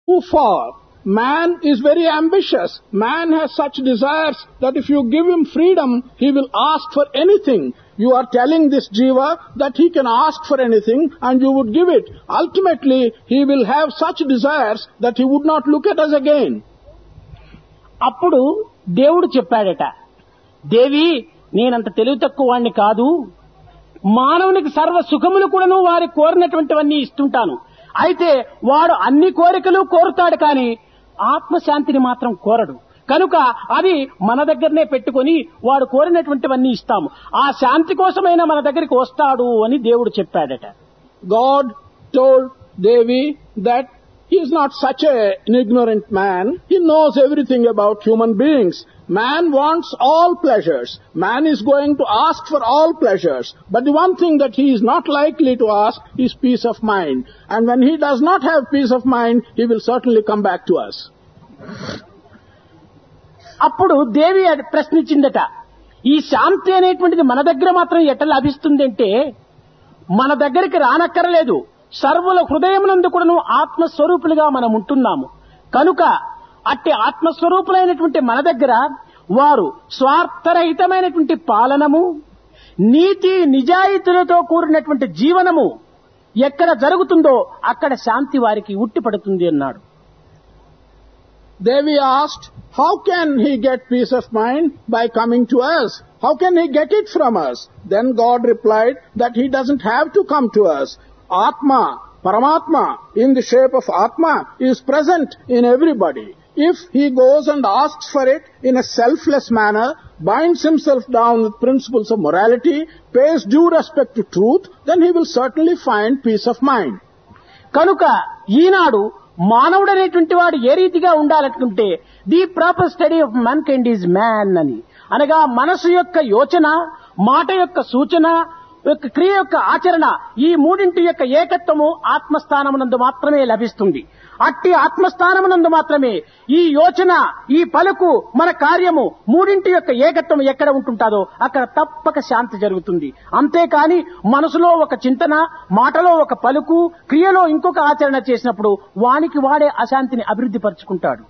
too far. Man is very ambitious. Man has such desires that if you give him freedom, he will ask for anything. You are telling this jiva that he can ask for anything and you would give it. Ultimately, he will have such desires that he would not look at us again. అప్పుడు దేవుడు చెప్పాడట, దేవి నేనంత తెలివి తక్కువ వాణ్ణి కాదు, మానవునికి సర్వ సుఖములు కూడాను వారి కోరినటువంటివన్నీ ఇస్తుంటాను. అయితే వాడు అన్ని కోరికలు కోరుతాడు కానీ ఆత్మశాంతిని మాత్రం కోరడు. కనుక అది మన దగ్గరనే పెట్టుకొని వాడు కోరినటువంటివన్నీ ఇస్తాము. ఆ శాంతి కోసమైనా మన దగ్గరికి వస్తాడు అని దేవుడు చెప్పాడట. God told Devi that he is not such an ignorant man. He knows everything about human beings. Man wants all pleasures. Man is going to ask for all pleasures. But the one thing that he is not likely to ask is peace of mind. And when he does not have peace of mind, he will certainly come back to us. అప్పుడు దేవి ప్రశ్నించిందట, ఈ శాంతి అనేటువంటిది మన దగ్గర మాత్రం ఎట్లా లభిస్తుంది అంటే, మన దగ్గరికి రానక్కరలేదు. సర్వుల హృదయమునందు కూడాను ఆత్మస్వరూపులుగా మనం ఉంటున్నాము. కనుక అట్టి ఆత్మస్వరూపులైనటువంటి మన దగ్గర వారు స్వార్థరహితమైనటువంటి పాలనము, నీతి నిజాయితీలతో కూడినటువంటి జీవనము ఎక్కడ జరుగుతుందో అక్కడ శాంతి వారికి ఉట్టిపడుతుంది అన్నాడు. Devi asked, how can he get peace of mind? By coming to us. How can he get it from us? Then God replied that he doesn't have to come to us. Atma, Paramatma, in the shape of Atma, is present in everybody. If he goes and asks for it in a selfless manner, binds himself down with principles of morality, pays due respect to truth, then he will certainly find peace of mind. కనుక ఈనాడు మానవుడు అనేటువంటి వాడు ఏ రీతిగా ఉండాలనుకుంటే, the proper study of man kind is man అని, అనగా మనసు యొక్క యోచన, మాట యొక్క సూచన, క్రియ యొక్క ఆచరణ, ఈ మూడింటి యొక్క ఏకత్వము ఆత్మస్థానమునందు మాత్రమే లభిస్తుంది. అట్టి ఆత్మస్థానమునందు మాత్రమే ఈ యోచన, ఈ పలుకు, మన కార్యము మూడింటి యొక్క ఏకత్వం ఎక్కడ ఉంటుంటాదో అక్కడ తప్పక శాంతి జరుగుతుంది. అంతేకాని మనసులో ఒక చింతన, మాటలో ఒక పలుకు, క్రియలో ఇంకొక ఆచరణ చేసినప్పుడు వానికి వాడే అశాంతిని అభివృద్ధి పరుచుకుంటాడు.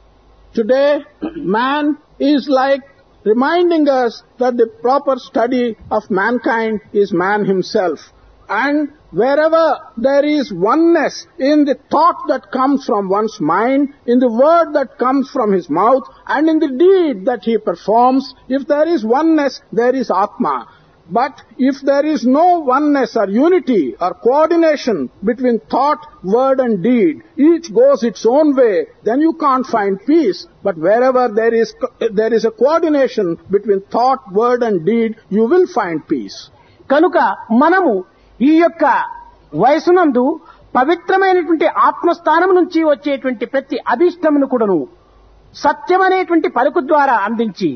Today, man is like reminding us that the proper study of mankind is man himself. And wherever there is oneness in the thought that comes from one's mind, in the word that comes from his mouth, and in the deed that he performs, if there is oneness, there is Atma. But if there is no oneness or unity or coordination between thought, word and deed, each goes its own way, then you can't find peace. But wherever there is a coordination between thought, word and deed, you will find peace. కనుక మనము ఈ యొక్క వయసునందు పవిత్రమైనటువంటి ఆత్మస్థానం నుంచి వచ్చేటువంటి ప్రతి అభిష్టమును కూడాను సత్యమనేటువంటి పలుకు ద్వారా అందించి,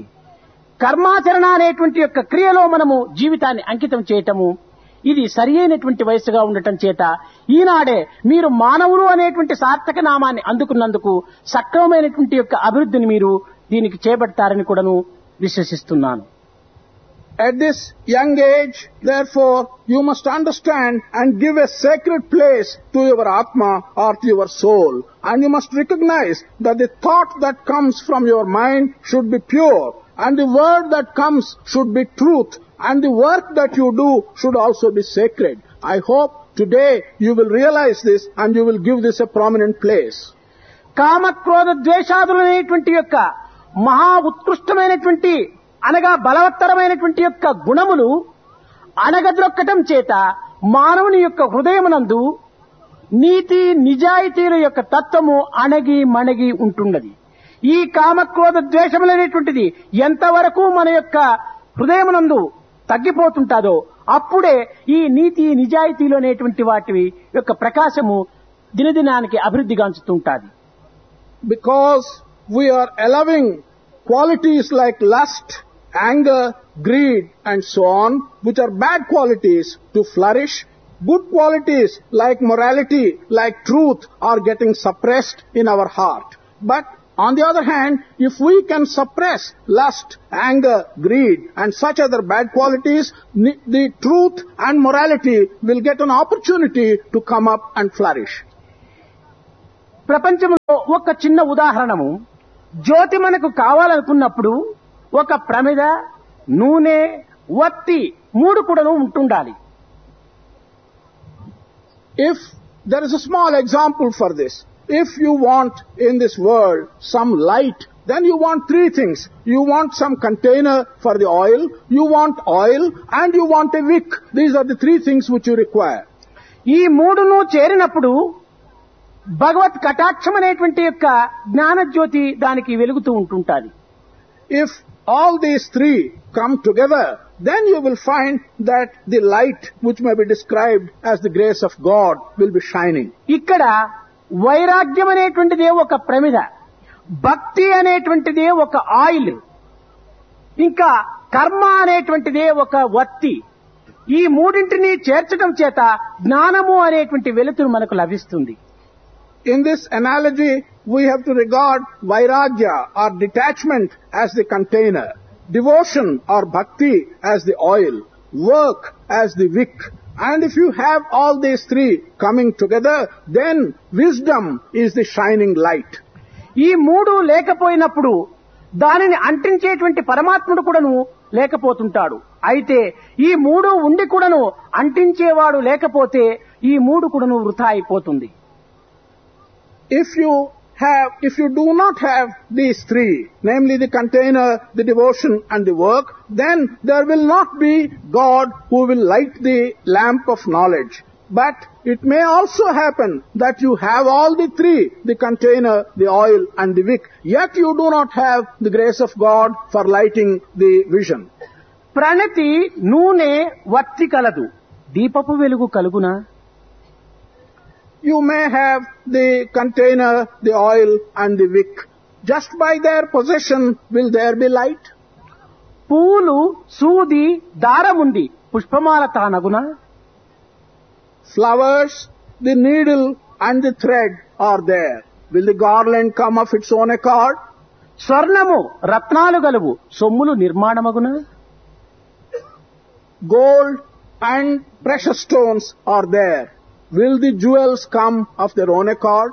కర్మాచరణ అనేటువంటి యొక్క క్రియలో మనము జీవితాన్ని అంకితం చేయటము, ఇది సరి అయినటువంటి వయసుగా ఉండటం చేత ఈనాడే మీరు మానవులు అనేటువంటి సార్థక నామాన్ని అందుకున్నందుకు సక్రమమైనటువంటి యొక్క అభివృద్ధిని మీరు దీనికి చేపడతారని కూడాను విశ్వసిస్తున్నాను. At this young age, therefore, you must understand and give a sacred place to your Atma or to your soul. And you must recognize that the thought that comes from your mind should be pure, and the word that comes should be truth, and the work that you do should also be sacred. I hope today you will realize this and you will give this a prominent place. కామక్రోధ ద్వేషాదులనేటువంటి యొక్క మహా ఉత్కృష్టమైనటువంటి అనగా బలవత్తరమైనటువంటి యొక్క గుణములు అణగద్రొక్కటం చేత మానవుని యొక్క హృదయమునందు నీతి నిజాయితీల యొక్క తత్వము అణగి మణగి ఉంటున్నది. ఈ కామక్రోధ ద్వేషములనేటువంటిది ఎంతవరకు మన యొక్క హృదయమునందు తగ్గిపోతుంటాదో అప్పుడే ఈ నీతి నిజాయితీలు అనేటువంటి వాటి యొక్క ప్రకాశము దినదినానికి అభివృద్ధిగాంచుతుంటాది. Because we are allowing qualities like lust, anger, greed and so on, which are bad qualities, to flourish, good qualities like morality, like truth are getting suppressed in our heart. But on the other hand, if we can suppress lust, anger, greed and such other bad qualities, the truth and morality will get an opportunity to come up and flourish. ప్రపంచంలో ఒక చిన్న ఉదాహరణము, జ్యోతి మనకు కావాలనుకున్నప్పుడు ఒక ప్రమిద, నూనె, వత్తి 3 కూడాను ఉంటుండాలి. If there is a small example for this, if you want in this world some light, then you want 3 things. You want some container for the oil, and you want a wick. These are the 3 things which you require. ఈ 3ను చేరినప్పుడు భగవత్ కటాక్షం అనేటువంటి యొక్క జ్ఞానజ్యోతి దానికి వెలుగుతూ ఉంటుంటాది. If all these 3 come together, then you will find that the light which may be described as the grace of God will be shining. ఇక్కడ వైరాగ్యం అనేటువంటిదే ఒక ప్రమిద, భక్తి అనేటువంటిదే ఒక ఆయిల్, ఇంకా కర్మ అనేటువంటిదే ఒక వత్తి. ఈ 3ంటిని చేర్చడం చేత జ్ఞానము అనేటువంటి వెలుతురు మనకు లభిస్తుంది. In this analogy, we have to regard vairagya or detachment as the container, devotion or bhakti as the oil, work as the wick. And if you have all these 3 coming together, then wisdom is the shining light. ఈ 3 లేకపోయినప్పుడు దానిని అంటించేటువంటి పరమాత్ముడు కూడాను లేకపోతుంటాడు. అయితే ఈ 3 ఉండి కూడాను అంటించేవాడు లేకపోతే ఈ 3 కూడాను వృథా అయిపోతుంది. If you do not have these 3, namely the container, the devotion and the work, then there will not be God who will light the lamp of knowledge. But it may also happen that you have all the 3, the container, the oil and the wick, yet you do not have the grace of God for lighting the vision. ప్రణతి నూనె వత్తి కలదు, దీపపు వెలుగు కలుగునా? You may have the container, the oil and the wick. Just by their possession will there be light? పూలు, సూది, దారముంది, పుష్పమాల తానగునా? Flowers, the needle and the thread are there. Will the garland come of its own accord? స్వర్ణము, రత్నాలు గలవు, సొమ్ములు నిర్మాణమగునా? Gold and precious stones are there. Will the jewels come of their own accord?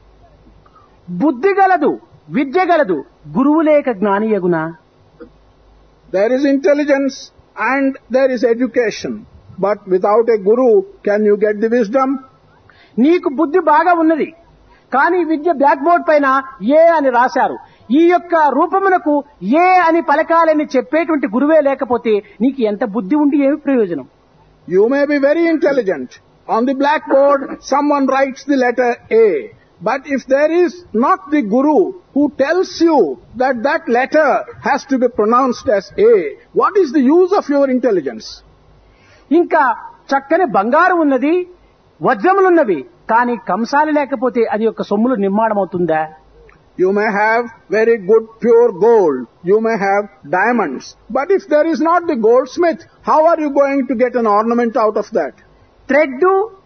బుద్ధి గలదు, విద్య గలదు, గురువు లేక జ్ఞానియగునా? There is intelligence and there is education. But without a guru, can you get the wisdom? నీకు బుద్ధి బాగా ఉన్నది, కానీ విద్య బ్లాక్ బోర్డ్ పైన ఏ అని రాశారు. ఈ యొక్క రూపమునకు ఏ అని పలకాలని చెప్పేటువంటి గురువే లేకపోతే నీకు ఎంత బుద్ధి ఉండి ఏమి ప్రయోజనం? You may be very intelligent. On the blackboard, someone writes the letter A. But if there is not the guru who tells you that that letter has to be pronounced as A, what is the use of your intelligence? ఇంకా చక్కని బంగారం ఉన్నది, వజ్రములున్నవి, కానీ కంసాలి లేకపోతే అది యొక్క సొమ్ములు నిర్మాణం అవుతుందా? You may have very good pure gold. You may have diamonds. But if there is not the goldsmith, how are you going to get an ornament out of that? Thread,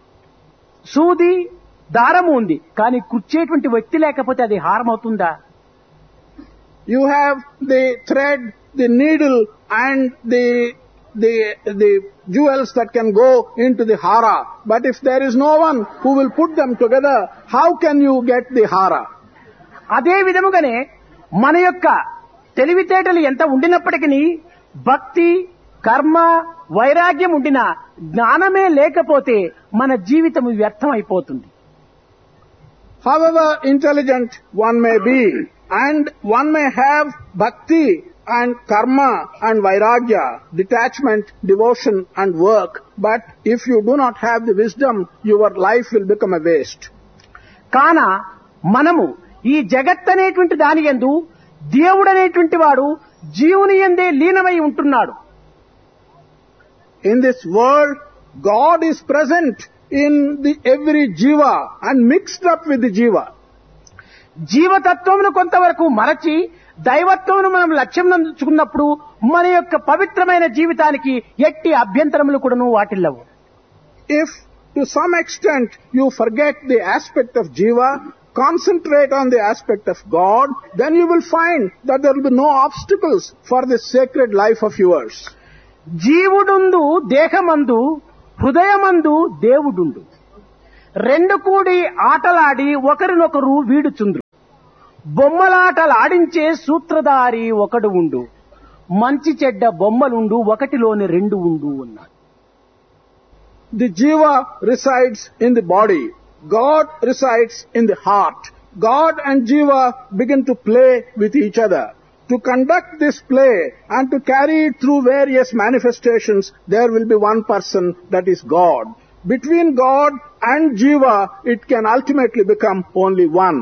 సూది, దారము ఉంది, కానీ కుర్చేటువంటి వ్యక్తి లేకపోతే అది హారం అవుతుందా? You have the thread, the needle and the jewels that can go into the hara. But if there is no one who will put them together, how can you get the hara? అదే విధముగానే మన యొక్క తెలివితేటలు ఎంత ఉండినప్పటికీ భక్తి, కర్మ, వైరాగ్యం ఉండిన జ్ఞానమే లేకపోతే మన జీవితం వ్యర్థం అయిపోతుంది. However intelligent one may be, and one may have bhakti and karma and vairagya, detachment, devotion and work, but if you do not have the wisdom, your life will become a waste. కాన మనము ఈ జగత్ అనేటువంటి దాని యందు దేవుడనేటువంటి వాడు జీవుని యందే లీనమై ఉంటున్నాడు. In this world, God is present in every jiva and mixed up with the jiva. జీవతత్వమును కొంతవరకు మరచి దైవత్వమును మనం లక్ష్యం నందుకున్నప్పుడు మన యొక్క పవిత్రమైన జీవితానికి ఎట్టి అభ్యంతరములు కూడాను వాటిల్లవు. If to some extent you forget the aspect of jiva, concentrate on the aspect of God, then you will find that there will be no obstacles for this sacred life of yours. జీవుడుందు దేహమందు, హృదయమందు దేవుడుండు. రెండు కూడి ఆటలాడి ఒకరినొకరు వీడుచుండ్రు. బొమ్మలాటలాడించే సూత్రధారి ఒకడు ఉండు, మంచి చెడ్డ బొమ్మలుండు ఒకటిలోని రెండు ఉండు అన్నాడు. The jiva resides in the body. God resides in the heart. God and jiva begin to play with each other. To conduct this play and to carry it through various manifestations, there will be one person, that is God. Between God and jiva, it can ultimately become only one.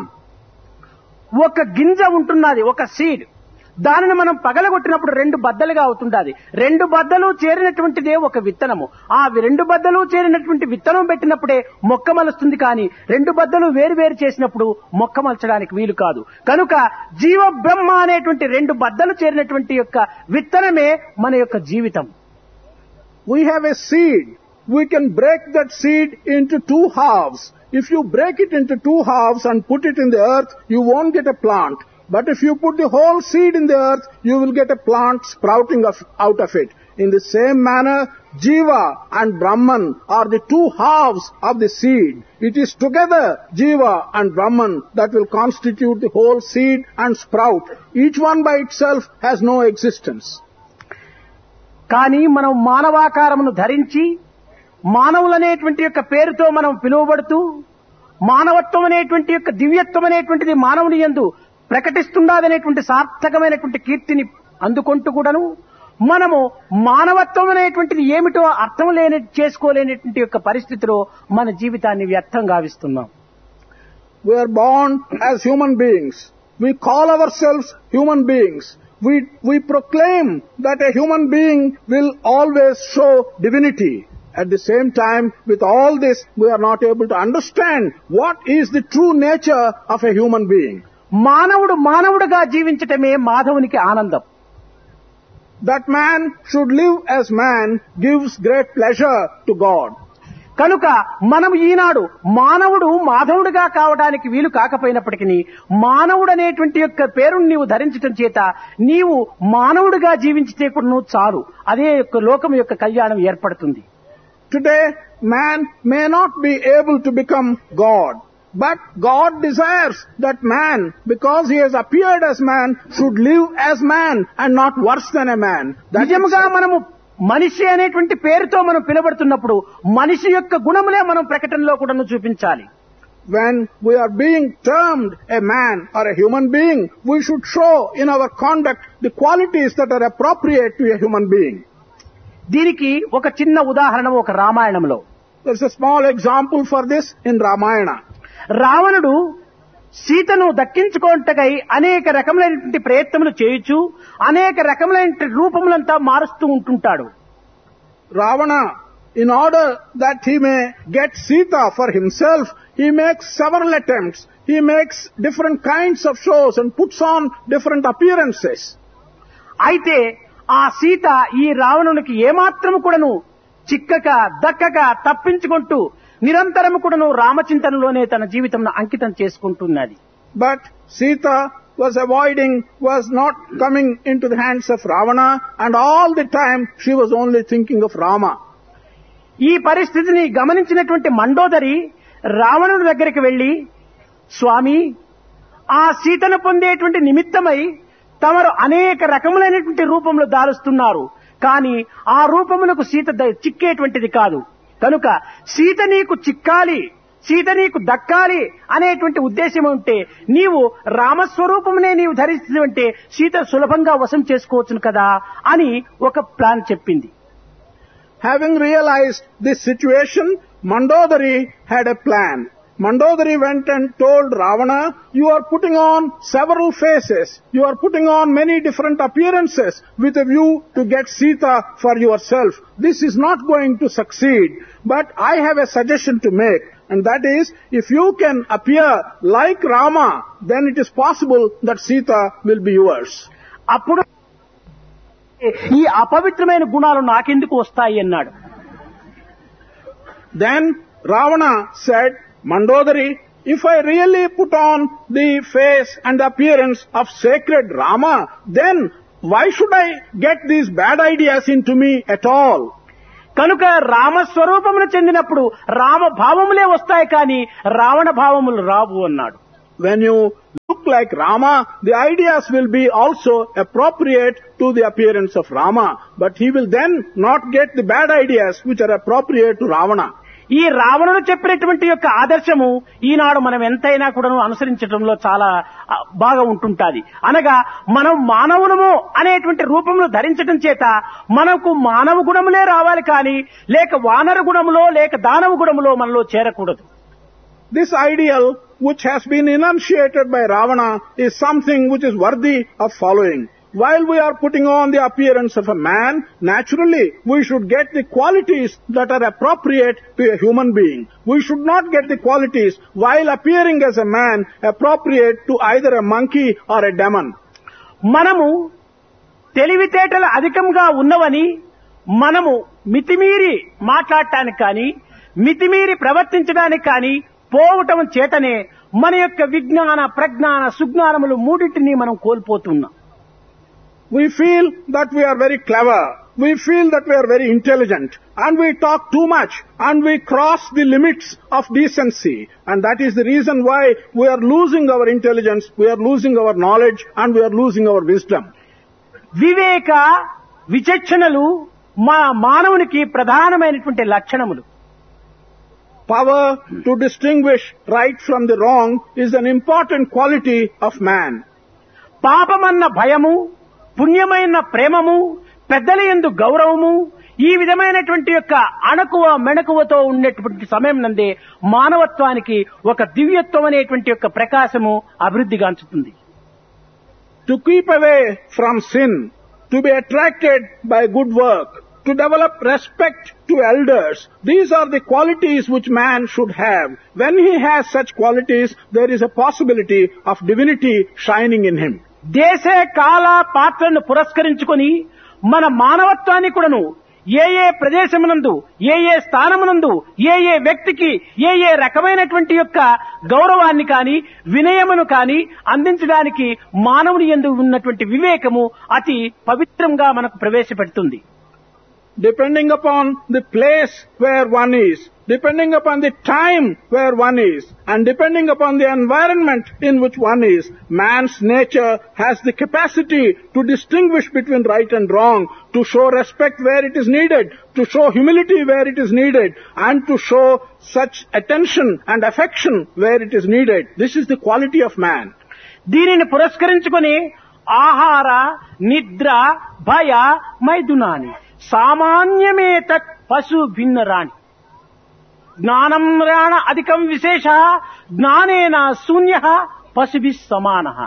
ఒక గింజ ఉంటున్నది, ఒక seed. దానిని మనం పగలగొట్టినప్పుడు రెండు బద్దలుగా అవుతుండాలి. రెండు బద్దలు చేరినటువంటిదే ఒక విత్తనము. ఆ రెండు బద్దలు చేరినటువంటి విత్తనం పెట్టినప్పుడే మొక్క మలుస్తుంది. కానీ రెండు బద్దలు వేరు చేసినప్పుడు మొక్క మలచడానికి వీలు కాదు. కనుక జీవ బ్రహ్మ అనేటువంటి రెండు బద్దలు చేరినటువంటి యొక్క విత్తనమే మన యొక్క జీవితం. We have a seed. We can break that seed into two halves. If you break it into two halves and put it in the earth, you won't get a plant. But if you put the whole seed in the earth, you will get a plant sprouting out of it. In the same manner, Jiva and Brahman are the two halves of the seed. It is together, Jiva and Brahman, that will constitute the whole seed and sprout. Each one by itself has no existence. కానీ మనం మానవాకారమును ధరించి మానవులనేటువంటి యొక్క పేరుతో మనం పిలువబడుతూ మానవత్వం అనేటువంటి యొక్క దివ్యత్వం అనేటువంటిది మానవుని యందు ప్రకటిస్తుండాదనేటువంటి సార్థకమైనటువంటి కీర్తిని అందుకుంటూ కూడాను మనము మానవత్వం అనేటువంటిది ఏమిటో అర్థం చేసుకోలేనటువంటి యొక్క పరిస్థితిలో మన జీవితాన్ని వ్యర్థం గావిస్తున్నాం. We are born as human beings. We call ourselves human beings. We proclaim that a human being will always show divinity. At the same time, with all this, we are not able to understand what is the true nature of a human being. మానవుడు మానవుడుగా జీవించటమే మాధవునికి ఆనందం. That man should live as man gives great pleasure to God. కనుక మనం ఈనాడు మానవుడు మాధవుడుగా కావడానికి వీలు కాకపోయినప్పటికీ మానవుడు అనేటువంటి యొక్క పేరును నీవు ధరించటం చేత నీవు మానవుడుగా జీవించితే కూడా చాలు, అదే యొక్క లోకం యొక్క కళ్యాణం ఏర్పడుతుంది. Today, man may not be able to become God. But God desires that man, because he has appeared as man, should live as man and not worse than a man. నిజముగా మనము మనిషి అనేటువంటి పేరుతో మనం పిలువబడుతున్నప్పుడు మనిషి యొక్క గుణములే మనం ప్రకటనలో కూడా చూపించాలి. When we are being termed a man or a human being, we should show in our conduct the qualities that are appropriate to a human being. దీనికి ఒక చిన్న ఉదాహరణ ఒక రామాయణంలో. There's a small example for this in Ramayana. రావణుడు సీతను దక్కించుకోవటకై అనేక రకములైనటువంటి ప్రయత్నములు చేయొచ్చు, అనేక రకములైన రూపములంతా మారుస్తూ ఉంటుంటాడు. Ravana, in order that he may get Sita for himself, he makes several attempts. He makes different kinds of shows and puts on different appearances. అయితే ఆ సీత ఈ రావణునికి ఏమాత్రము కూడాను చిక్కక దక్కక తప్పించుకుంటూ నిరంతరము కూడాను రామచింతనలోనే తన జీవితంను అంకితం చేసుకుంటున్నది. But Sita was not coming into the hands of Ravana, and all the time she was only thinking of Rama. ఈ పరిస్థితిని గమనించినటువంటి మండోదరి రావణుడి దగ్గరికి వెళ్లి, స్వామి, ఆ సీతను పొందేటువంటి నిమిత్తమై తమరు అనేక రకములైనటువంటి రూపంలో దాలుస్తున్నారు, కానీ ఆ రూపములకు సీత చిక్కేటువంటిది కాదు. కనుక సీత నీకు చిక్కాలి, సీత నీకు దక్కాలి అనేటువంటి ఉద్దేశం ఉంటే నీవు రామస్వరూపమునే నీవు ధరిస్తుంటే సీత సులభంగా వశం చేసుకోవచ్చును కదా అని ఒక ప్లాన్ చెప్పింది. Having realized this situation, Mandodari had a plan. Mandodari went and told Ravana, you are putting on several faces, you are putting on many different appearances with a view to get Sita for yourself. This is not going to succeed, but I have a suggestion to make, and that is, if you can appear like Rama, then it is possible that Sita will be yours. అప్పుడు ఈ అపవిత్రమైన గుణాలు నాకెందుకు వస్తాయి అన్నాడు. Then Ravana said, Mandodari, if I really put on the face and appearance of sacred Rama, then why should I get these bad ideas into me at all? కనుక రామస్వరూపమును చెందినప్పుడు రామ భావములే వస్తాయి కానీ రావణ భావములు రావు అన్నాడు. When you look like Rama, the ideas will be also appropriate to the appearance of Rama, but he will then not get the bad ideas which are appropriate to Ravana. ఈ రావణుడు చెప్పినటువంటి యొక్క ఆదర్శము ఈనాడు మనం ఎంతైనా కూడా అనుసరించడంలో చాలా బాగా ఉంటుంటాది. అనగా మనం మానవులము అనేటువంటి రూపమును ధరించడం చేత మనకు మానవ గుణములే రావాలి కానీ లేక వానర గుణములో లేక దానవ గుణములో మనలో చేరకూడదు. This ideal which has been enunciated by Ravana is something which is worthy of following. While we are putting on the appearance of a man, naturally we should get the qualities that are appropriate to a human being. We should not get the qualities while appearing as a man appropriate to either a monkey or a demon. మనము తెలివితేటలు అధికంగా ఉన్నవని మనము మితిమీరి మాట్లాడటానికి కానీ మితిమీరి ప్రవర్తించడానికి కానీ పోవటం చేతనే మన యొక్క విజ్ఞాన ప్రజ్ఞాన సుజ్ఞానములు మూడింటిని మనం కోల్పోతున్నాం. We feel that we are very clever, we feel that we are very intelligent, and we talk too much, and we cross the limits of decency, and that is the reason why we are losing our intelligence, we are losing our knowledge, and we are losing our wisdom. వివేక విచక్షణలు మానవునికి ప్రధానమైనటువంటి లక్షణములు. Power to distinguish right from the wrong is an important quality of man. పాపమన్న భయము, పుణ్యమైన ప్రేమము, పెద్దల యందు గౌరవము, ఈ విధమైనటువంటి యొక్క అణకువ మెణకువతో ఉండేటువంటి సమయం నందే మానవత్వానికి ఒక దివ్యత్వం అనేటువంటి యొక్క ప్రకాశము అభివృద్ధిగాంచుతుంది. To keep away from sin, to be attracted by good work, to develop respect to elders, these are the qualities which man should have. When he has such qualities, there is a possibility of divinity shining in him. దేశ కాల పాత్రను పురస్కరించుకొని మన మానవత్వాన్ని కూడాను ఏ ఏ ప్రదేశమునందు ఏ ఏ స్థానమునందు ఏ ఏ వ్యక్తికి ఏ ఏ రకమైనటువంటి యొక్క గౌరవాన్ని కాని వినయమును కాని అందించడానికి మానవుని యందు ఉన్నటువంటి వివేకము అతి పవిత్రంగా మనకు ప్రవేశపెడుతుంది. Depending upon the place where one is, depending upon the time where one is, and depending upon the environment in which one is, man's nature has the capacity to distinguish between right and wrong, to show respect where it is needed, to show humility where it is needed, and to show such attention and affection where it is needed. This is the quality of man. దీనిని పురస్కరించుకొని ఆహార నిద్ర భయ మైథునాని సామాన్యమే తత్ పశు భిన్నరాణి జ్ఞానం రాణ అధికం విశేష జ్ఞానేన శూన్య పశుభిః సమానః.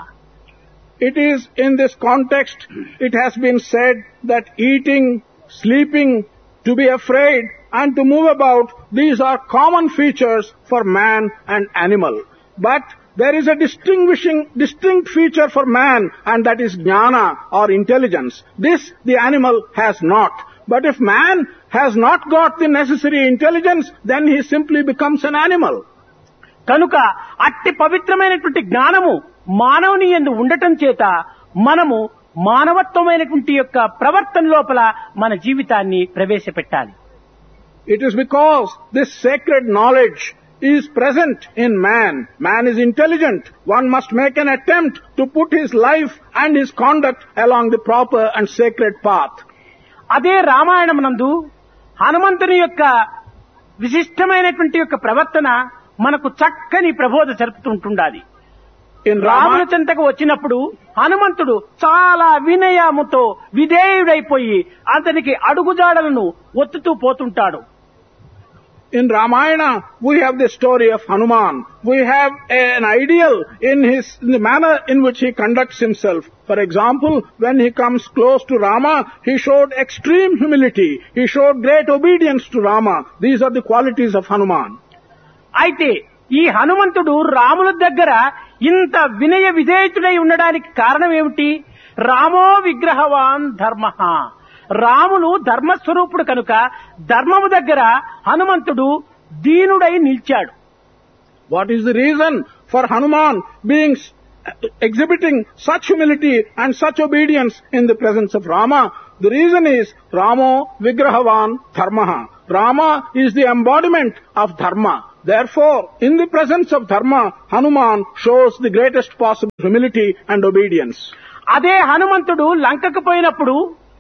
It is in this context, it has been said that eating, sleeping, to be afraid, and to move about, these are common features for man and animal. But there is a distinct feature for man, and that is jnana or intelligence. This the animal has not. But if man has not got the necessary intelligence, then he simply becomes an animal. కనుక అట్టి పవిత్రమైనటువంటి జ్ఞానము మానవుని యందు ఉండటం చేత మనము మానవత్వమైనటువంటి యొక్క ప్రవర్తన లోపల మన జీవితాన్ని ప్రవేశపెట్టాలి. It is because this sacred knowledge is present in man. Man is intelligent. One must make an attempt to put his life and his conduct along the proper and sacred path. అదే రామాయణమునందు హనుమంతుని యొక్క విశిష్టమైనటువంటి యొక్క ప్రవర్తన మనకు చక్కని ప్రబోధ జరుపుతుంటుండాలి. రాముని చెంతకు వచ్చినప్పుడు హనుమంతుడు చాలా వినయముతో విధేయుడైపోయి అతనికి అడుగుజాడలను ఒత్తుతూ పోతుంటాడు. In Ramayana, we have the story of Hanuman. We have an ideal in the manner in which he conducts himself. For example, when he comes close to Rama, he showed extreme humility. He showed great obedience to Rama. These are the qualities of Hanuman. అయితే ఈ హనుమంతుడు రాముల దగ్గర ఇంత వినయ విధేయుడై ఉండడానికి కారణం ఏమిటి? రామో విగ్రహవాన్ ధర్మః. రాములు ధర్మస్వరూపుడు కనుక ధర్మము దగ్గర హనుమంతుడు దీనుడై నిలిచాడు. What is the reason for Hanuman being exhibiting such humility and such obedience in the presence of Rama? The reason is Ramo Vigrahavan Dharmaha. Rama is the embodiment of Dharma. Therefore, in the presence of Dharma, Hanuman shows the greatest possible humility and obedience. అదే హనుమంతుడు లంకకు పోయినప్పుడు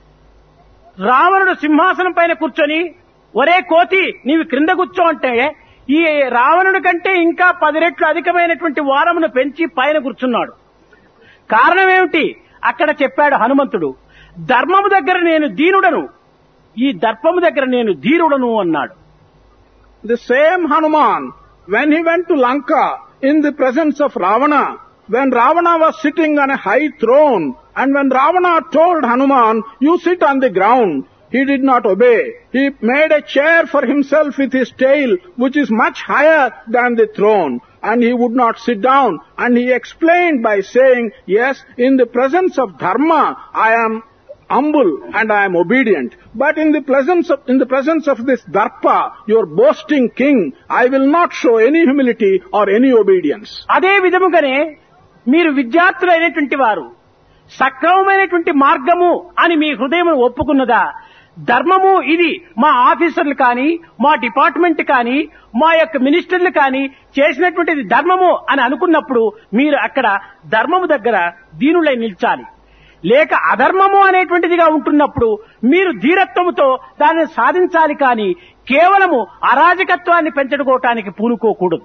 రావణుడు సింహాసనం పైన కూర్చొని ఒరే కోతి నీవు క్రింద కూర్చో అంటే ఈ రావణుడి కంటే ఇంకా 10 రెట్లు అధికమైనటువంటి వారమును పెంచి పైన కూర్చున్నాడు. కారణం ఏమిటి? అక్కడ చెప్పాడు హనుమంతుడు, ధర్మము దగ్గర నేను దీనుడను, ఈ దర్పము దగ్గర నేను ధీరుడను అన్నాడు. The same Hanuman, when he went to Lanka in the presence of Ravana, when Ravana was sitting on a high throne, and when Ravana told Hanuman, you sit on the ground, he did not obey. He made a chair for himself with his tail, which is much higher than the throne, and he would not sit down. And he explained by saying, yes, in the presence of Dharma, I am humble and I am obedient. But in the presence of this Darpa, your boasting king, I will not show any humility or any obedience. అదే విధముగానే మీరు విద్యార్థులైనటువంటి వారు సక్రమమైనటువంటి మార్గము అని మీ హృదయం ఒప్పుకున్నదా? ధర్మము ఇది మా ఆఫీసర్లు కానీ, మా డిపార్ట్మెంట్ కానీ, మా యొక్క మినిస్టర్లు కానీ చేసినటువంటిది ధర్మము అని అనుకున్నప్పుడు మీరు అక్కడ ధర్మము దగ్గర దీనులై నిల్చాలి. లేక అధర్మము అనేటువంటిదిగా ఉంటున్నప్పుడు మీరు ధీరత్వముతో దానిని సాధించాలి కానీ కేవలము అరాజకత్వాన్ని పెంచుకోవటానికి పూనుకోకూడదు.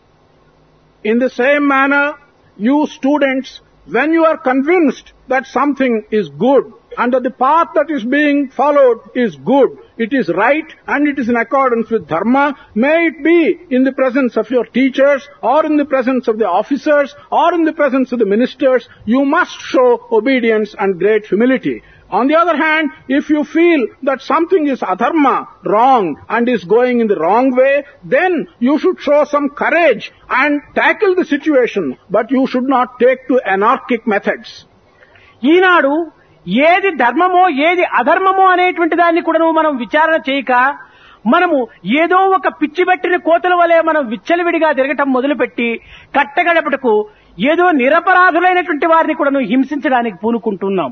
In the same manner, you students, when you are convinced that something is good and that the path that is being followed is good, it is right and it is in accordance with Dharma, may it be in the presence of your teachers or in the presence of the officers or in the presence of the ministers, you must show obedience and great humility. On the other hand, if you feel that something is adharma, wrong, and is going in the wrong way, then you should show some courage and tackle the situation, but you should not take to anarchic methods. ఈనాడు ఏది ధర్మమో ఏది అధర్మమో అనేటువంటి దాన్ని కూడా మనం విచారణ చేయక మనము ఏదో ఒక పిచ్చిబట్టిన కోతల వలె మనం విచ్చలవిడిగా తిరగటం మొదలుపెట్టి కట్టగడపటకు ఏదో నిరపరాధులైనటువంటి వారిని కూడా హింసించడానికి పూనుకుంటున్నాం.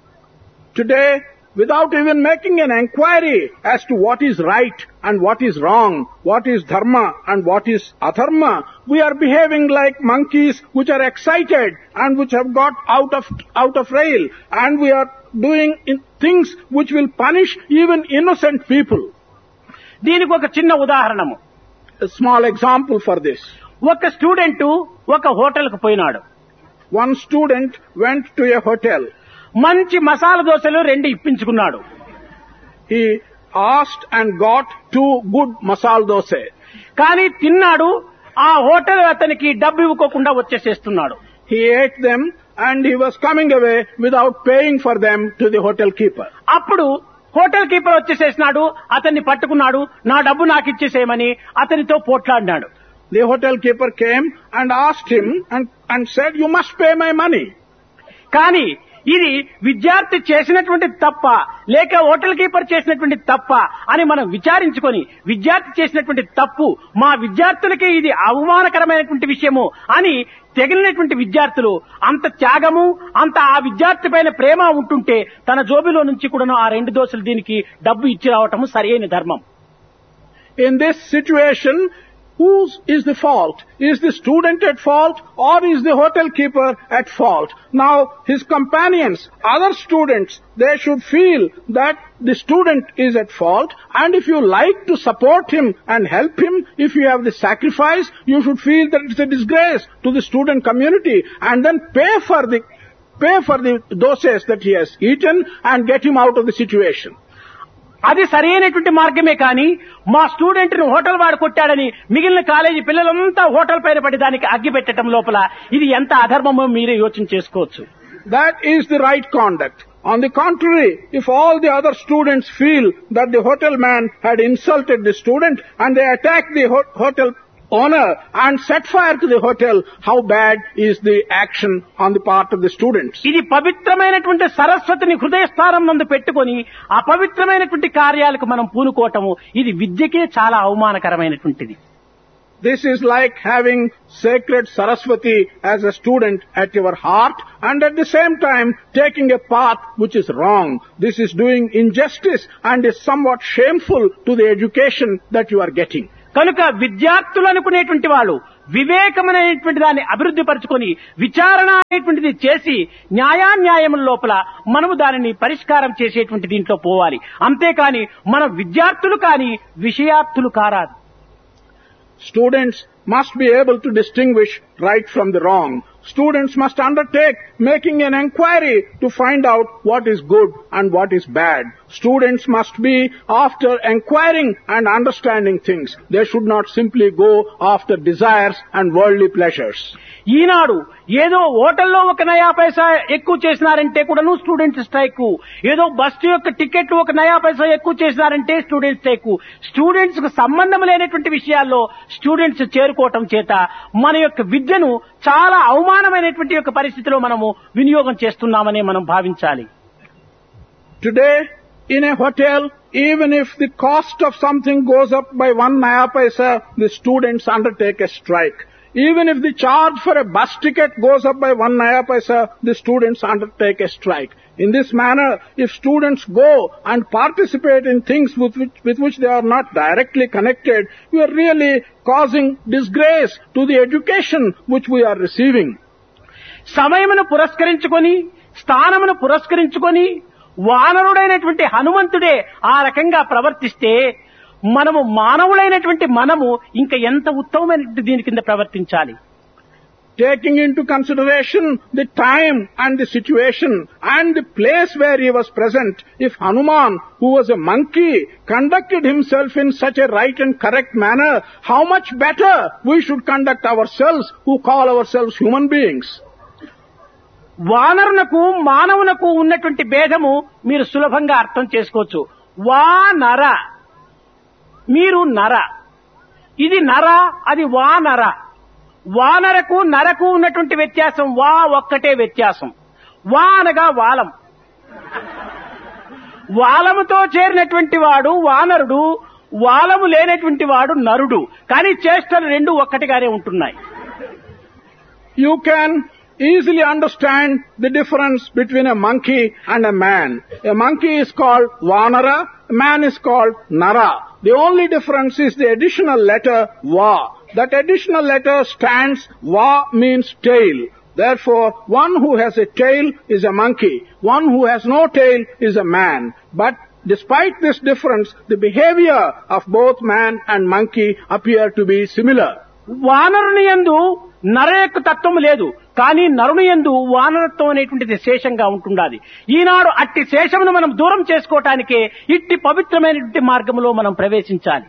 Today, without even making an inquiry as to what is right and what is wrong, what is dharma and what is adharma, we are behaving like monkeys which are excited and which have got out of rail, and we are doing things which will punish even innocent people. దీనికి ఒక చిన్న ఉదాహరణము, A small example for this. ఒక student ఒక హోటల్కు పోయినాడు. One student went to a hotel. మంచి మసాలా దోశలు 2 ఇప్పించుకున్నాడు. He asked and got 2 good masala dosa. కానీ తిన్నాడు, ఆ హోటల్ అతనికి డబ్బు ఇవ్వకుండా వచ్చేసేస్తున్నాడు. He ate them and he was coming away without paying for them to the hotel keeper. అప్పుడు హోటల్ కీపర్ వచ్చేసేసినాడు, అతన్ని పట్టుకున్నాడు, నా డబ్బు నాకు ఇచ్చేసేయమని అతనితో పోట్లాడినాడు. The hotel keeper came and asked him and said, you must pay my money. కానీ ఇది విద్యార్థి చేసినటువంటి తప్ప లేక హోటల్ కీపర్ చేసినటువంటి తప్ప అని మనం విచారించుకొని విద్యార్థి చేసినటువంటి తప్పు మా విద్యార్థులకి ఇది అవమానకరమైనటువంటి విషయము అని తెగిలినటువంటి విద్యార్థులు అంత త్యాగము అంత ఆ విద్యార్థి పైన ప్రేమ ఉంటుంటే తన జోబిలో నుంచి కూడా ఆ 2 దోశలు దీనికి డబ్బు ఇచ్చి రావటము సరైన ధర్మం. In this situation, whose is the fault? Is the student at fault or is the hotel keeper at fault? Now, his companions, other students, they should feel that the student is at fault, and if you like to support him and help him, if you have the sacrifice, you should feel that it's a disgrace to the student community, and then pay for the doses that he has eaten and get him out of the situation. అది సరైనటువంటి మార్గమే కానీ మా student ను hotel వాడు కొట్టాడని మిగిలిన college పిల్లలంతా hotel పైన పడి దానికి అగ్గి పెట్టడం లోపల ఇది ఎంత అధర్మమో మీరే యోచన చేసుకోవచ్చు. That is the right conduct. On the contrary, if all the other students feel that the hotel man had insulted the student and they attack the hotel owner and set fire to the hotel, how bad is the action on the part of the students? ఇది పవిత్రమైనటువంటి సరస్వతిని హృదయ స్థానం నందు పెట్టుకొని అపవిత్రమైనటువంటి కార్యాలకు మనం పూనుకోవటము ఇది విద్యకే చాలా అవమానకరమైనటువంటిది. This is like having sacred Saraswati as a student at your heart and at the same time taking a path which is wrong. This is doing injustice and is somewhat shameful to the education that you are getting. కనుక విద్యార్థులు అనుకునేటువంటి వాళ్ళు వివేకమైనటువంటి దాన్ని అభివృద్ధి పరుచుకొని విచారణ అనేటువంటిది చేసి న్యాయాన్యాయముల లోపల మనము దానిని పరిష్కారం చేసేటువంటి దీంట్లో పోవాలి. అంతేకాని మన విద్యార్థులు కాని విషయార్థులు కారాదు. Students must be able to distinguish right from the wrong. Students must undertake making an inquiry to find out what is good and what is bad. Students must be after inquiring and understanding things. They should not simply go after desires and worldly pleasures. ఈనాడు ఏదో హోటల్లో ఒక నయా పైసా ఎక్కువ చేసినారంటే కూడాను student strike, ఏదో bus యొక్క ticket ఒక నయా పైసా ఎక్కువ చేసినారంటే స్టూడెంట్ స్ట్రైక్. స్టూడెంట్స్ కు సంబంధం లేనటువంటి విషయాల్లో స్టూడెంట్స్ చేరుకోవటం చేత మన యొక్క విద్యను చాలా అవమానమైనటువంటి యొక్క పరిస్థితిలో మనము వినియోగం చేస్తున్నామని మనం భావించాలి. Today, in a hotel, even if the cost of something goes up by 1 naya paisa, the students undertake a strike. Even if the charge for a bus ticket goes up by 1 naya paisa, the students undertake a strike. In this manner, if students go and participate in things with which they are not directly connected, we are really causing disgrace to the education which we are receiving. సమయమును పురస్కరించుకొని స్థానమును పురస్కరించుకొని వానరుడైనటువంటి హనుమంతుడే ఆ రకంగా ప్రవర్తిస్తే మనము మానవులైనటువంటి మనము ఇంకా ఎంత ఉత్తమమైనటువంటి దీని కింద ప్రవర్తించాలి. Taking into consideration the time and the situation and the place where he was present, if Hanuman, who was a monkey, conducted himself in such a right and correct manner, how much better we should conduct ourselves who call ourselves human beings. వానరునకు మానవునకు ఉన్నటువంటి భేదము మీరు సులభంగా అర్థం చేసుకోవచ్చు. వానర, మీరు నర, ఇది నర, అది వానర. వానరకు నరకు ఉన్నటువంటి వ్యత్యాసం వా ఒక్కటే వ్యత్యాసం. వా అనగా వాలం. వాలముతో చేరినటువంటి వాడు వానరుడు, వాలము లేనటువంటి వాడు నరుడు. కానీ చేష్టలు రెండు ఒక్కటిగానే ఉంటున్నాయి. You can easily understand the difference between a monkey and a man. A monkey is called Vanara, a man is called Nara. The only difference is the additional letter Va. That additional letter stands, Va means tail. Therefore, one who has a tail is a monkey. One who has no tail is a man. But despite this difference, the behavior of both man and monkey appear to be similar. వానరుని యందు నర యొక్క తత్వం లేదు, కానీ నరుని యందు వానరత్వం అనేటువంటిది శేషంగా ఉంటుండాలి. ఈనాడు అట్టి శేషమును మనం దూరం చేసుకోవటానికే ఇట్టి పవిత్రమైనటువంటి మార్గంలో మనం ప్రవేశించాలి.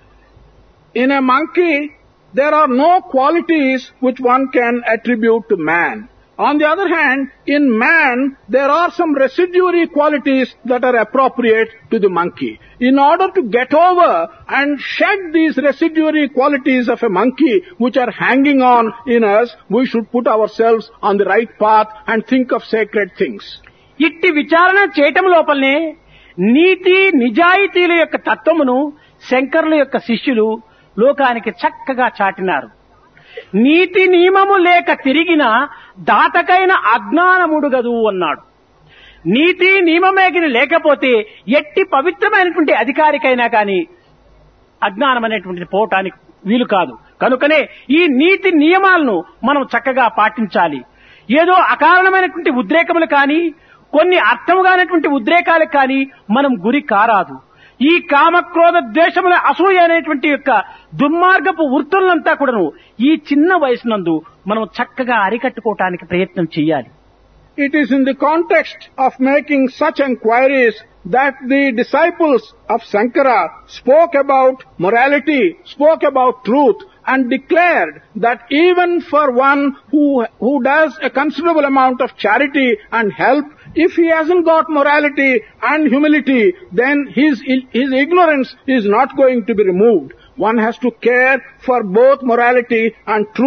In a monkey, there are no qualities which one can attribute to man. On the other hand, in man, there are some residuary qualities that are appropriate to the monkey. In order to get over and shed these residuary qualities of a monkey which are hanging on in us, we should put ourselves on the right path and think of sacred things. ఇట్టి విచారణ చేయటం లోపలనే నీతి నిజాయితీల యొక్క తత్వమును శంకరుల యొక్క శిష్యులు లోకానికి చక్కగా చాటినారు. నీతి నియమము లేక తిరిగిన దాతకైన అజ్ఞానముడుగదు అన్నాడు. నీతి నియమమేగిన లేకపోతే ఎట్టి పవిత్రమైనటువంటి అధికారికైనా కానీ అజ్ఞానం అనేటువంటిది పోవటానికి వీలు కాదు. కనుకనే ఈ నీతి నియమాలను మనం చక్కగా పాటించాలి. ఏదో అకారణమైనటువంటి ఉద్రేకములు కానీ కొన్ని అర్థముగానటువంటి ఉద్రేకాలకు కానీ మనం గురి కారాదు. ఈ కామక్రోధ ద్వేషముల అసూయ అనేటువంటి యొక్క దుర్మార్గపు వృత్తులంతా కూడాను ఈ చిన్న వయసునందు మనం చక్కగా అరికట్టుకోవటానికి ప్రయత్నం చేయాలి. It is in the context of making such enquiries that the disciples of Sankara spoke about morality, spoke about truth, and declared that even for one who does a considerable amount of charity and help, if he hasn't got morality and humility, then his ignorance is not going to be removed. One has to care for both morality and truth.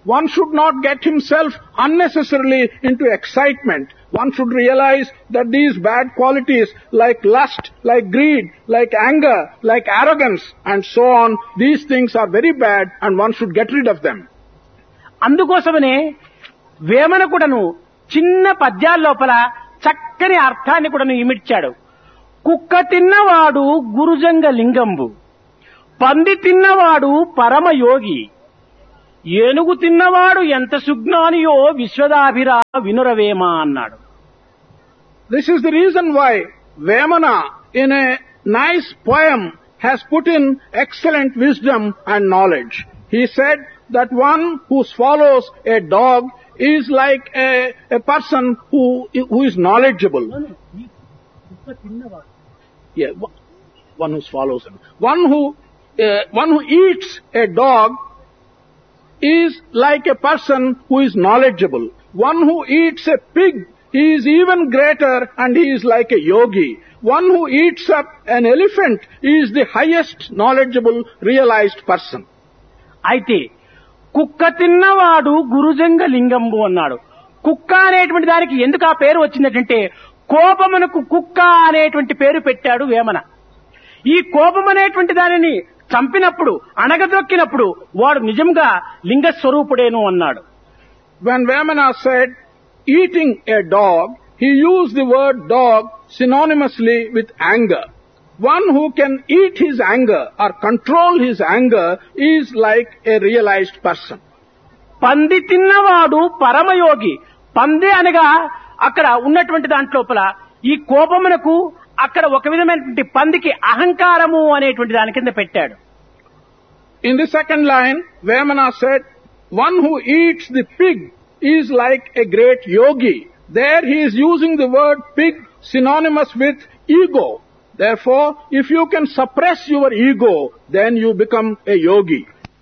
one should not get himself unnecessarily into excitement. One should realize that these bad qualities like lust, like greed, like anger, like arrogance and so on, these things are very bad and one should get rid of them. అందుకోసమనే వేమన కూడాను చిన్న పద్యాల లోపల చక్కని అర్థాన్ని కూడాను ఇమిడ్చాడు. కుక్క తిన్నవాడు గురుజంగ లింగంబు, పంది తిన్నవాడు పరమయోగి, ఏనుగు తిన్నవాడు ఎంత సుజ్ఞానియో విశ్వదాభిరా వినురవేమ అన్నాడు. This is the reason why Vemana in a nice poem has put in excellent wisdom and knowledge. He said that one who swallows a dog is like a person who is knowledgeable. Yeah, one who swallows him. One who eats a dog is like a person who is knowledgeable. One who eats a pig is even greater and he is like a yogi. One who eats up an elephant is the highest knowledgeable realized person. అయితే కుక్క తిన్నవాడు గురుజంగ లింగంబు అన్నాడు. కుక్క అనేటువంటి దానికి ఎందుకు ఆ పేరు వచ్చిందంటే కోపమునకు కుక్క అనేటువంటి పేరు పెట్టాడు వేమన. ఈ కోపం అనేటువంటి దానిని చంపినప్పుడు అణగదొక్కినప్పుడు వాడు నిజంగా లింగ స్వరూపుడేను అన్నాడు. When Vemana said eating a dog, he used the word dog synonymously with anger. One who can eat his anger or control his anger is like a realized person. పంది తిన్నవాడు పరమయోగి. పంది అనగా అక్కడ ఉన్నటువంటి దాంట్లోపల ఈ కోపమునకు అక్కడ ఒక విధమైనటువంటి పందికి అహంకారము అనేటువంటి దాని కింద పెట్టాడు. In the second line, Vemana said, one who eats the pig is like a great yogi. There he is using the word pig synonymous with ego. Therefore, if you can suppress your ego, then you become a yogi.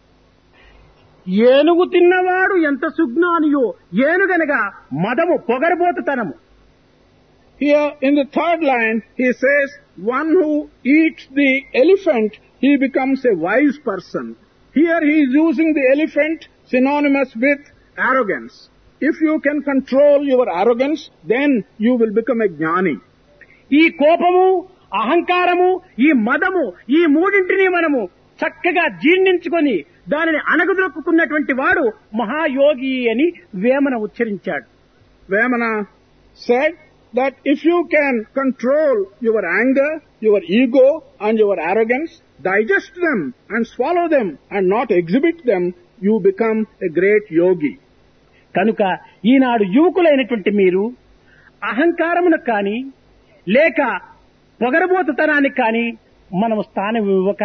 ఏనుగు తిన్నవాడు ఎంత సుజ్ఞానియో, ఏనుగనగా మదము పొగరబోతుతనము. Here in the third line, he says, one who eats the elephant, he becomes a wise person. Here he is using the elephant synonymous with arrogance. If you can control your arrogance, then you will become a jnani. ఈ కోపము, అహంకారము, ఈ మదము, ఈ మూడింటిని మనము చక్కగా జీర్ణించుకొని దానిని అణగదొక్కుకున్నటువంటి వాడు మహాయోగి అని Vemana ఉచ్చరించాడు. Vemana said that if you can control your anger, your ego and your arrogance, digest them and swallow them and not exhibit them, you become a great yogi. కనుక ఈనాడు యువకులైనటువంటి మీరు అహంకారమునకు కానీ లేక పొగరబోతుతనానికి కానీ మనం స్థానం ఇవ్వక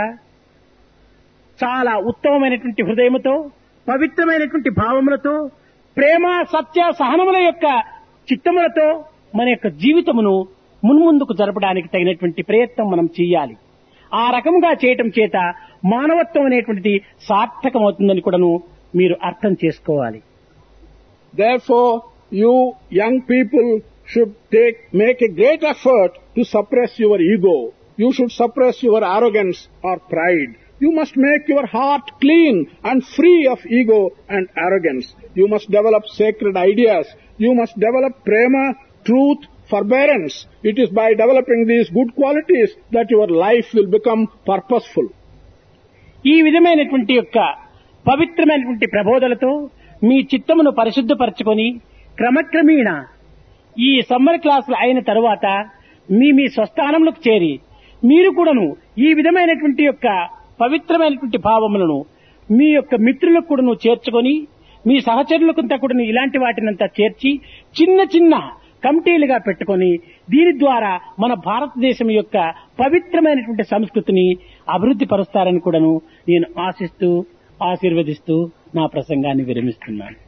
చాలా ఉత్తమమైనటువంటి హృదయముతో, పవిత్రమైనటువంటి భావములతో, ప్రేమ సత్య సహనముల యొక్క చిత్తములతో మన యొక్క జీవితమును మున్ముందుకు జరపడానికి తగినటువంటి ప్రయత్నం మనం చేయాలి. ఆ రకంగా చేయటం చేత మానవత్వం అనేటువంటిది సార్థకమవుతుందని కూడాను మీరు అర్థం చేసుకోవాలి. Therefore, you young people should make a great effort to suppress your ego. You should suppress your arrogance or pride. You must make your heart clean and free of ego and arrogance. You must develop sacred ideas. You must develop prema, truth, forbearance. It is by developing these good qualities that your life will become purposeful. ఈ విధమైనటువంటి యొక్క పవిత్రమైనటువంటి ప్రబోధలతో మీ చిత్తమును పరిశుద్ధపరచుకొని క్రమక్రమేణా ఈ summer క్లాసులు అయిన తరువాత మీ స్వస్థానంలోకి చేరి మీరు కూడాను ఈ విధమైనటువంటి యొక్క పవిత్రమైనటువంటి భావములను మీ యొక్క మిత్రులకు కూడాను చేర్చుకొని మీ సహచరులకంతా కూడా ఇలాంటి వాటినంతా చేర్చి చిన్న చిన్న కమిటీలుగా పెట్టుకొని దీని ద్వారా మన భారతదేశం యొక్క పవిత్రమైనటువంటి సంస్కృతిని అభివృద్ధి పరుస్తారని కూడాను నేను ఆశిస్తూ ఆశీర్వదిస్తూ నా ప్రసంగాన్ని విరమిస్తున్నాను.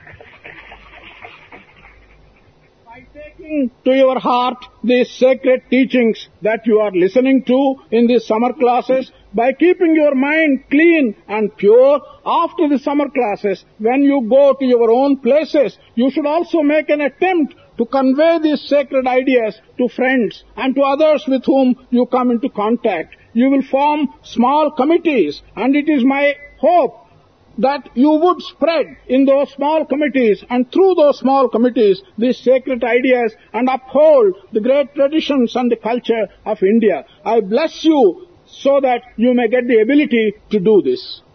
By taking to your heart these sacred teachings that you are listening to in these summer classes, by keeping your mind clean and pure after the summer classes, when you go to your own places, you should also make an attempt to convey these sacred ideas to friends and to others with whom you come into contact. You will form small committees, and it is my hope that you would spread in those small committees and through those small committees these sacred ideas and uphold the great traditions and the culture of India. I bless you so that you may get the ability to do this.